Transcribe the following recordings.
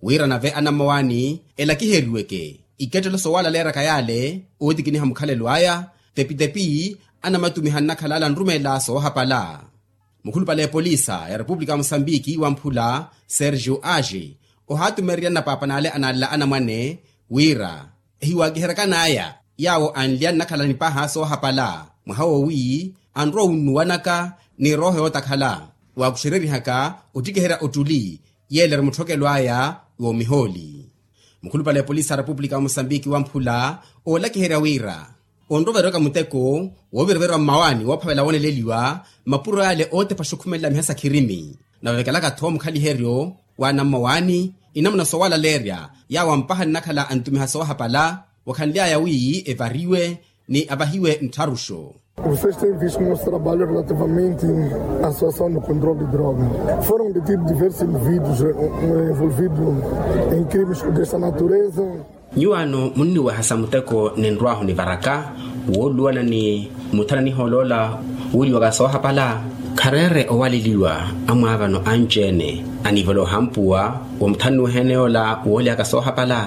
wira nave anamawani elakiheriweke iketelo sowala lera kayale odikini hamukhalelo aya tepi anamatumihanna khalala nrumela so hapala. Mkhulu pala polisa ya Republika Mosambiki wamphula Sergio Age ohatumeria na papanale anala anamwane wira hiwagiherekanaya yawo anlian nakhalani paha so hapala mhawo wi anro unuwanaka ni roho yotakhala wa kushiriri haka utikehera otuli yeler muthokelo aya wo miholi. Mkhulu pala polisa Republika Mosambiki wamphula olakihera wira onroveroka muteko wovirevera mawani waphavela woneleliwa mapuro yale ote pashukhumela mihasa khirimi na vekelaka Tom Khaliherio wana mawani inamuna sowala leria ya wampaha nakhala antumiha so hapala wakhanlia ya wii evariwe ni abahiwe ntarusho. Vocês têm visto o nosso trabalho relativamente à situação do controle de droga. Foram detidos diversos indivíduos envolvidos em crimes dessa natureza. Nyuano munni wa hasamuteko nenrwaho ni varaka woluana ni mutarani holola wuli waga so hapala karere owaliliwa amwavano anjene anivolo hampua wa mtanu heneola woli aga so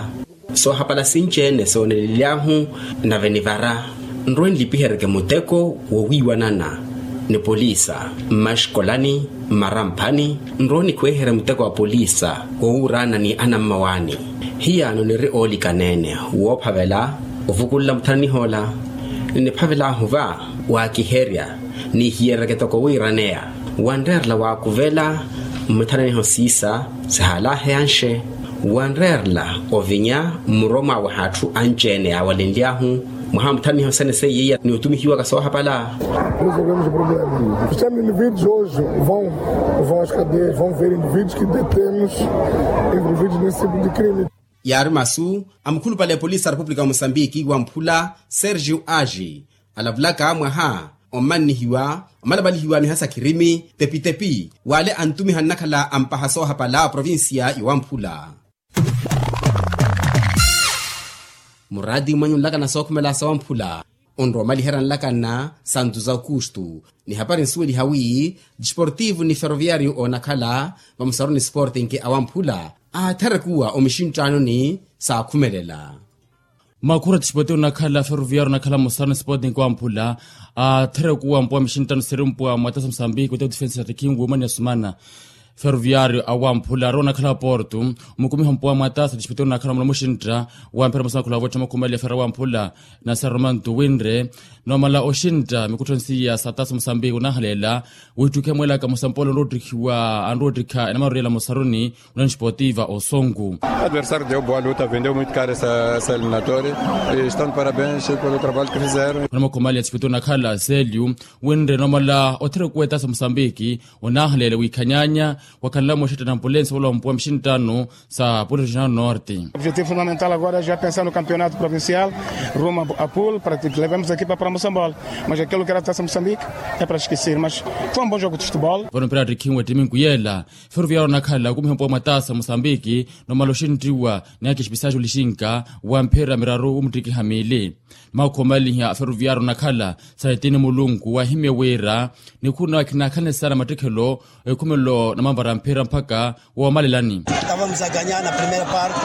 hapala sinjene so neliliahu na venivara nroen lipihereke muteko wowiwanana ni polisa mashkolani marampani nroni kwehere muteko wa polisa wourana ni anamawani hiya no niri oli kanene wophavela uvukulla mthani hola ni phavela huva wa kiheria ni hiereke toko wiranea wanderla wa kuvela mthani hosisa sahala heanshe wanderla ovinya muroma wa hatu anjene awalindiahu Muhamtani hosene se yeye ni utumihiwa ka so hapala. Resolvemos o problema. Os indivíduos hoje vão às cadeias, vão ver indivíduos que detemos envolvidos nesse tipo de crime. Yarimasu amkhulu pale polisi Republika Mosambiki wamphula Sergio Age alavlaka amwaha omanihiwa amalabalihiwa mihasa kirimi tepi wale antumi hannakhala ampaha so hapala provincia iwamphula. Muradi manyu laka na sokumela sawamphula onro mali heran laka na santuza kustu ni hapari sueli hawi desportivo ni ferroviario onakhala vamsaroni sporting ke awamphula atharekuwa omishintano ni sa khumelela makura desportivo nakhala ferroviario nakhala mosaroni sporting kwa amphula atharekuwa mpo mishintano serumpo matasa Mozambique with defense attacking woman yasumana ferroviario awamphula rona khala porto mukumi hampoa matasa desportivo nakhala moshintra wampera masana kula vocha makumali ferra wamphula na Sarmanto Winre nomala oshinta mikutonsiya satasa Mozambique unahalela wituke mwela ka Mosampolo Rodrikiwa Androdrika na Marela Mosaroni una desportiva Osongo. Adversário deu boa luta, vendeu muito caro essa eliminatória e estão de parabéns pelo trabalho que fizeram. Na makumali desportivo nakhala Celio Winre nomala otrekweta sa Mozambique unahalela wikanyanya wakanla moshita na ambulância wala mpwa mshintano sa Polo Regional Norte. O objetivo fundamental agora é já pensar no campeonato provincial rumo a Pulo para que levemos a equipa para Moçambique, mas aquilo que era a Taça Moçambique é para esquecer, mas foi bom jogo de futebol. Vano mpira rikiwa timu kuyela ferroviario nakhala kumhempo matasa Moçambique no maloshintiwa na yakishbisajo lishinka wa mpira miraru umtiki hamili makomali ya ferroviario nakhala saitini mulungu wa himewera ni kuna wakinakane sana matekelo kumelo na mambara mpira mpaka wa malelani. Estávamos a ganhar na primeira parte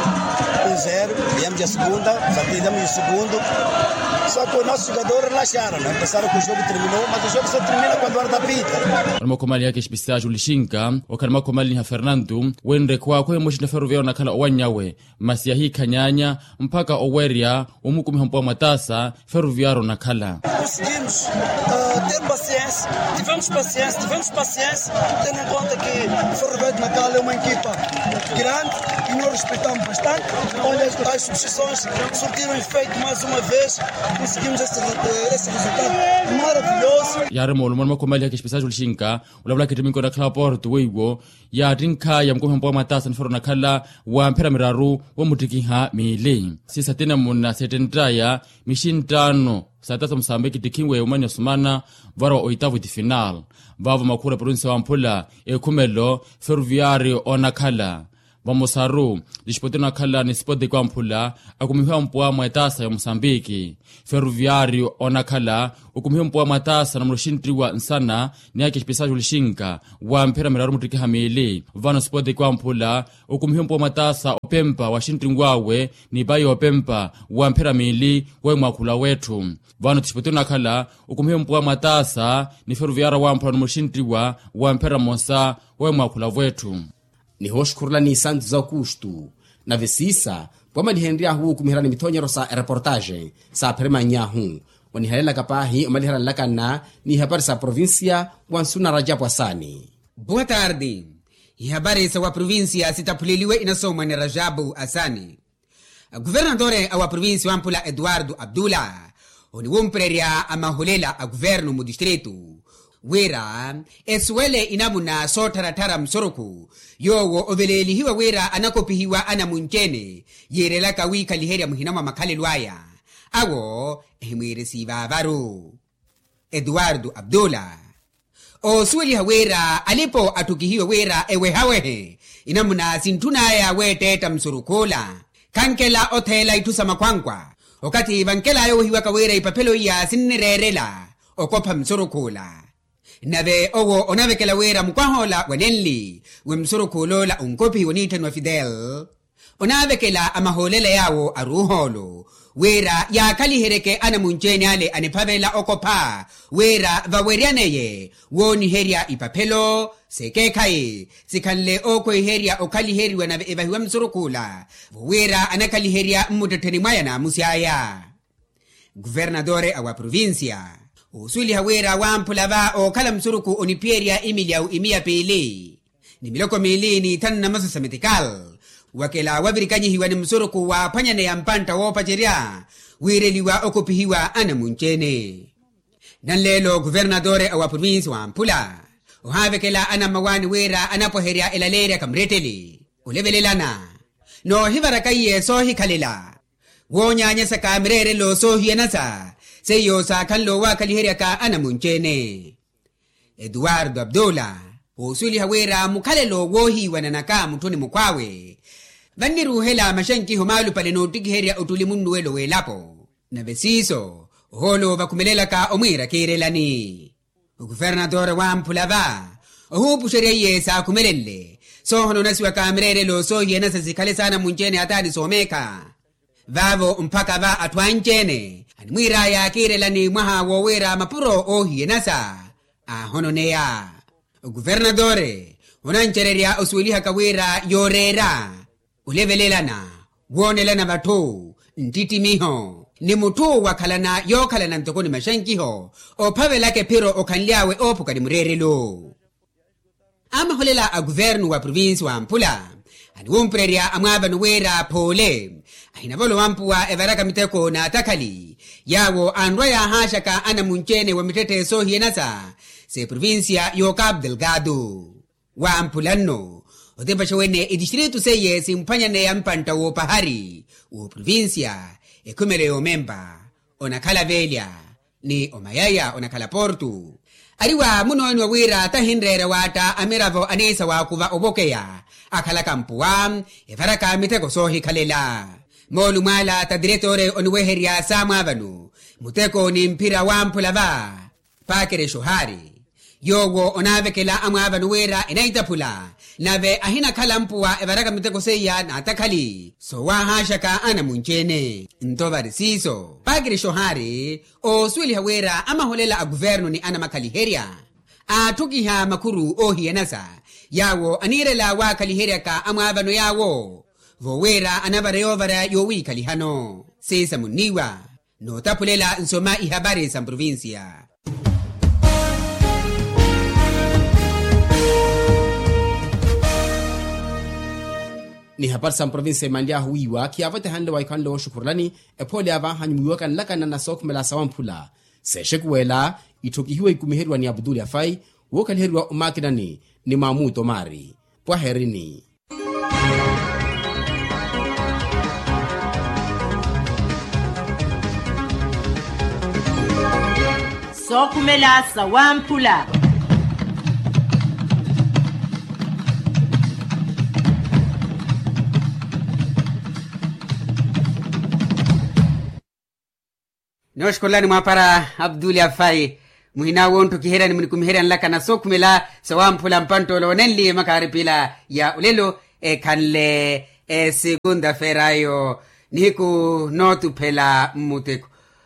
1-0, viemos a segunda, só perdemos o segundo. Só que os nossos jogadores relaxaram, né? Pensaram que o jogo terminou, mas o jogo só termina quando a hora da pita. Makomali yake shbisajo lishinka wakana makomali ya Fernando wende kwa mwisho na ferroviario nakhala owanyawe masia hii kanyanya mpaka oweria umukumi hampo matasa ferroviario nakhala. Conseguimos ter paciência, tivemos paciência, tendo em conta que o Ferroviário Nacal é uma equipa grande e nós respeitamos bastante. Olha, as substituições surtiram efeito mais uma vez, conseguimos esse resultado maravilhoso. Yaremo ulumana makomali yake shbisajo lishinka ulabla kitimiko na khala porto weigo ya rinka ya mkumbi hampo matasa nifero nakhala wa mpira miraru wa mutikiha mili sisa tena muna setentaya mishintano satasa Mozambique tikingwe umanya sumana vara wa oitavo de final vavo makura province wa mpula ekumelo ferroviario onakhala Vamosaru disputando nakhala ni sport de kwampula akumiwa mpwa mwetasa ya Mosambiki. Ferroviário onakhala ukumiwa mpwa mwetasa na mroshintriwa nsana ni yake special lishinka wa mpira miraru mutriki hamili. Vano sport de kwampula ukumiwa mpwa mwetasa opempa wa shintringwawe ni bayo opempa wa mpira mili we mwakula wetu. Vano disputando nakhala ukumiwa mpwa mwetasa ni Ferroviário wa mpira mroshintriwa wa mpira mosa we mwakula wetu. Ni hoshkurlani santo za kustu na vesisa poma lihendria huu kumihirani mitonyero sa reportage sa prema nyahu wanihalela kapahi umalihara lakana ni habari sa provincia wansuna Rajabu Asani. Boa tarde. Habari sa wa provincia sitapuliliwe inasomwa ni Rajabu Asani. Governadore wa provincia wampula Eduardo Abdullah uniwumpreria amahulela a governo mu distrito wera eswele inamuna sotaratara msoroku yowo oveleli hiwa wera anakopihiwa ana munchene yerelaka wika liheria muhinama makale lwaya awo ehimwiresiva varu Eduardo Abdullah osweli hawera alipo atukihiwa wera ewe hawehe inamuna sintunaya weteta msurukola kankela othela itusa makwankwa wakati vankela ayo hiwa kawera ipapelo ya sinirerela okopa msurukola nave owo onavekela wera mkwahola wanenli wemsurukulola unkopi woniten wa Fidel onavekela amaholela yawo aruholo wera ya kalihereke ana muncheni ale anepavela okopa wera vawerianeye woni heria ipapelo sekekai sikanle oko heria okaliheriwa nave evahiwa msurukula wera anakaliheria mmuteteni mwaya na musiaya. Guvernadore awa provincia usuli hawera wampulava o kala msuruku onipieria imilia imia pili ni miloko milini tanna masasa metikal wakela wavirikanyi hiwa ni msuruku wa panyane ya mpanta wopacheria wireliwa okupihiwa ana munchene. Nanlelo guvernadore awa provinsi wampula uhavekela ana mawani wera anapoheria elaleria kamreteli ulevelelana no hivarakaye sohi kalela wonya saka mrere lo sohi enasa seyo sa kanlo wa kaliheria ka ana munchene. Eduardo Abdullah usuli hawera mukalelo wohi wananaka mutoni mukwawe vandiru hela mashanki humalu pale notiki heria utulimundu welo welapo na besiso holo vakumelela ka omwira kirelani. Guvernador wampulava ohupu sheria yesa kumelele sohono nasiwa ka mrere lo sohi enasa zikale sana munchene hatani someka vavo mpaka va atwanchene animwira ya kirelani mwaha wowera mapuro ohi enasa ahononea. Guvernadore unanchereria oswiliha kawira yorera ulevelelana wonelana vatu ntiti miho ni mutu wakalana yokalana ntokoni mashankiho opavelake piro okanliawe opu kadimurerelo. Ama holela a guvernu wa provinsi wa Mpula aniwumpreria amwavanu wera pole ahinavolo wampuwa evaraka miteko na atakali yawo anroya hashaka ana munchene wa mitete sohi enasa se provincia yo Cabo Delgado wa Mpulano otepasha wene idistritu seye simpanyane ya mpanta wo pahari wo provincia ekumere o memba onakala velya ni omayaya onakala portu ariwa munoni wa wira tahinrere wata amiravo anesa wakuva obokeya akala kampuwa evaraka miteko sohi kalela molu mala ta diretore onweheria samavanu muteko ni mpira wa Mpulava pakere shohari yogo onavekela amwavanu wera enaitapula nave ahina kala mpuwa evaraka miteko seya na atakali so wahashaka ana munchene ntovari siso pakere shohari oswili hawera amaholela a guvernu ni ana makaliheria atukiha makuru ohi enasa yawo anirela wa kaliheria ka amwavanu yawo vowera anavareovara yowi kalihano sesa muniwa notapulela nsoma ihabari sa provincia. Ni habari sa provinsi mandia huiwa kiavate hande wa ikando shukurlani epole ava hanyumuiwaka nlakana na sokumela sawampula seshekuwela itokihiwa ikumiherwa ni Abdul Afai wokaliherwa umakinani ni Mamuto Mari pwa herini. Sokumela sawampula noshkolani mwapara Abduli Afai muhina wontu kiherani munikumihera nlaka na sokumela sawampula mpantolo nenli makaripila ya ulelo kanle segunda ferayo niku notu pela muteko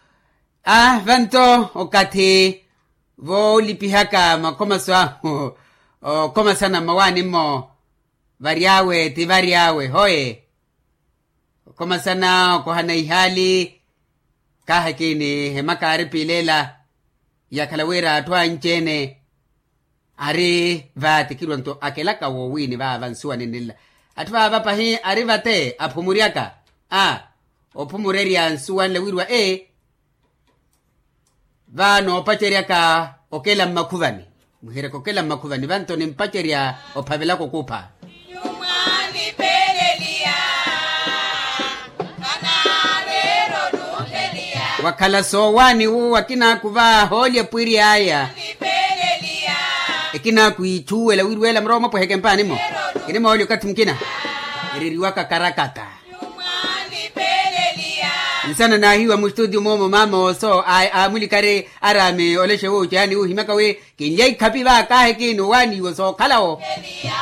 vanto okati vo lipihaka makoma swaho koma sana mawani mo variawe ti variawe hoye koma sana ko hana ihali kahakini hemakari pilela ya kalawera atwa nchene ari vati kilwanto akelaka wowini va avansuwa ninilla atwa vapa hi ari vate apumuriaka opumureria nsuwa lewirwa vano pacheriaka okela makuvani muhere kokela makuvani vanto ni mpacheria opavela kokupa wakala sowani wakina kuva holye pwiri haya ikina kuichuela wirwela mroma po heke mpani mo kini mo holyo katumkina iririwaka karakata nisana na hiwa mustudio momo mamo so amuli kare arame oleshe wo chani uhimaka we kinjai kapiva kahe kinu wani wo so kalao